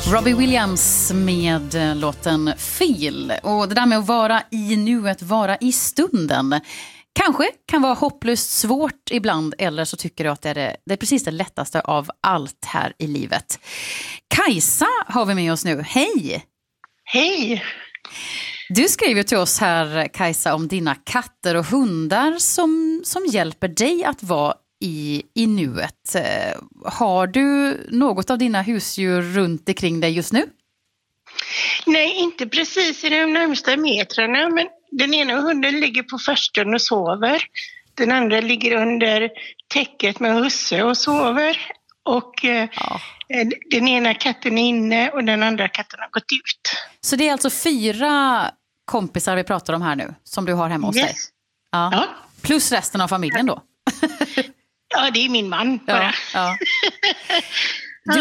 Robbie Williams med låten Feel. Och det där med att vara i nuet, vara i stunden, kanske kan vara hopplöst svårt ibland, eller så tycker du att det är precis det lättaste av allt här i livet. Kajsa har vi med oss nu. Hej! Hej! Du skriver till oss här, Kajsa, om dina katter och hundar som hjälper dig att vara i nuet. Har du något av dina husdjur runt omkring dig just nu? Nej, inte precis i de närmsta metrarna, men den ena hunden ligger på farstun och sover. Den andra ligger under täcket med husse och sover. Och den ena katten är inne och den andra katten har gått ut. Så det är alltså 4 kompisar vi pratar om här nu som du har hemma hos dig? Ja. Plus resten av familjen då? Ja, det är min man bara. Ja.